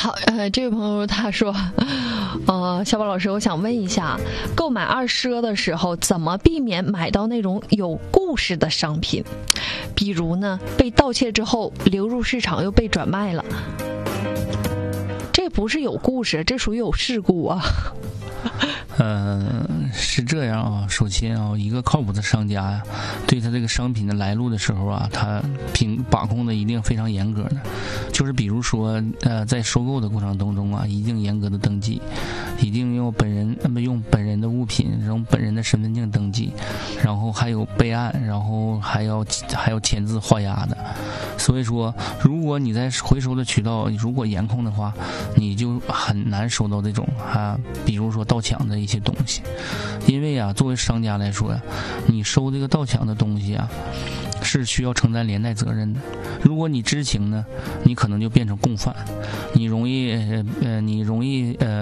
好，这位朋友他说，小宝老师，我想问一下，购买二奢的时候，怎么避免买到那种有故事的商品？比如呢，被盗窃之后流入市场又被转卖了，这不是有故事，这属于有事故啊。 是这样啊。首先啊，一个靠谱的商家呀，对他这个商品的来路的时候啊，他把控的一定非常严格的。就是比如说，在收购的过程当中啊，一定严格的登记，一定用本人的物品，用本人的身份证登记，然后还有备案，然后还要签字画押的。所以说，如果你在回收的渠道如果严控的话，你就很难收到这种比如说盗抢的一些东西。因为啊，作为商家来说呀，你收这个盗抢的东西啊，是需要承担连带责任的。如果你知情呢，你可能就变成共犯，你容易